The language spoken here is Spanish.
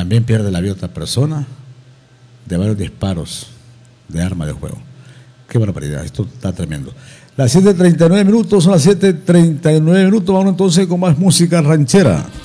también pierde la vida otra persona de varios disparos de arma de fuego. Qué barbaridad, esto está tremendo. Las 7:39 minutos, son las 7:39 minutos. Vamos entonces con más música ranchera.